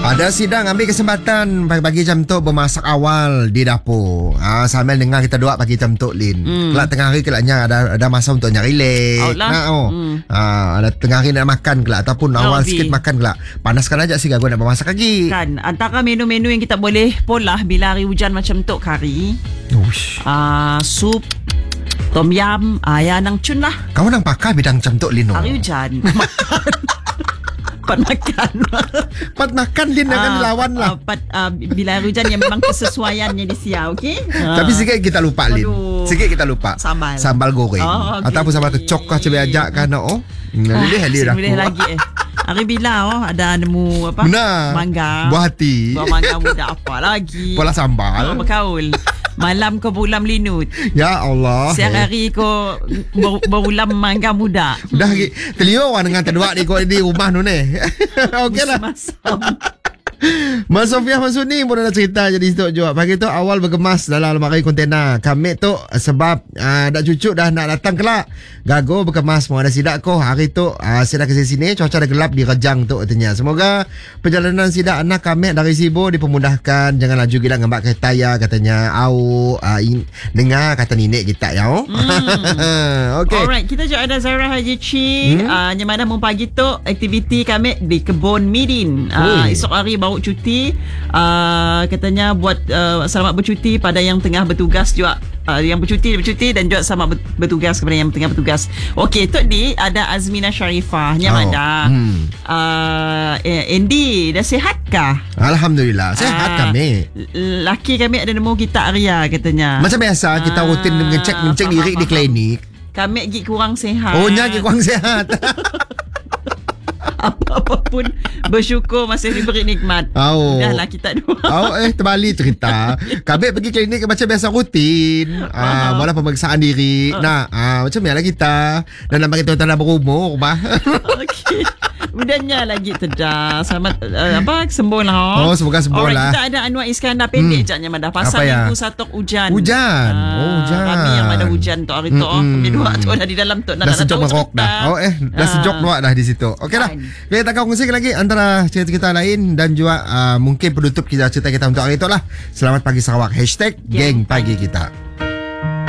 Ada sidang ambil kesempatan pagi-pagi jam tu bermasak awal di dapur. Sambil dengar kita doa pagi jam tu Lin. Kelak tengah hari kelaknya ada masa untuk nyari relax. Ada tengah hari nak makan kelak ataupun awal sikit makan kelak. Panaskan aja sih gago nak bermasak lagi. Kan antara menu-menu yang kita boleh polah bila hari hujan macam tu kari. Sup tom yam, ya nang cun lah. Kau nang pakai bidang macam tu Lin. Hari hujan. Pat makan Lin akan dilawan lah. Bila hari hujan yang memang kesesuaiannya di sia, okey? Tapi sikit kita lupa Lin. Sikit kita lupa. Sambal goreng. Ataupun sambal kecok kah coba ajak kan boleh lagi Hari bila ada nemu apa? Mangga. Buah hati. Buah mangga muda apa lagi? Pola sambal. Berkaul. Malam kau berulam linut. Ya Allah. Siang hari kau berulam mangga muda. Dah terliur orang dengan terdua di rumah tu ni. Okeylah. Mas Sofiah Masuni pun ada cerita jadi situ juga. Pagi tu awal bergemas dalam almari kontena. Kami tu sebab dak cucuk dah nak datang kelak. Gago berkemas mau ada sidak ko. Hari tu sidak ke sini cuaca dah gelap di Rejang tu katanya. Semoga perjalanan sidak anak kami dari Sibo dipermudahkan. Jangan laju gila ngambak kereta ya katanya. Dengar kata nenek kita ya. Okay. Alright, kita juga ada Zara Haji Chi. Yang mana mau pagi tu aktiviti kami di Kebun Midin. Esok hari bawa cuti, katanya buat selamat bercuti pada yang tengah bertugas juga, yang bercuti dan juga selamat bertugas kepada yang tengah bertugas. Okey, Tok Di ada Azmina Sharifah ada Andy dah sihat kah? Alhamdulillah sihat kami. Laki kami ada nemu kita Arya katanya. Macam biasa kita rutin mengecek diri di klinik. Kami gigi kurang sihat. Gigi kurang sihat. Apa pun bersyukur masih diberi nikmat. Dahlah kita dua. Terbalik cerita. Kami pergi klinik macam biasa rutin. Mula pemeriksaan diri. Macam biasa kita. Dan nampak kita tak berumur. Okey. Kemudiannya lagi tedah. Selamat sembuh lah. Semoga sembuh lah. Kita ada Anwar Iskandar pendek jaknya madah. Pasal minggu satu hujan. Hujan. Kami yang ada hujan tu hari tu. Kami dua tu ada di dalam tu. Dah sejok merok dah. Dah sejok luar dah di situ. Okey dah. Kita akan kongsi lagi antara cerita-cerita lain dan juga mungkin penutup cerita kita untuk hari itu lah. Selamat pagi Sarawak. #Geng Pagi Kita.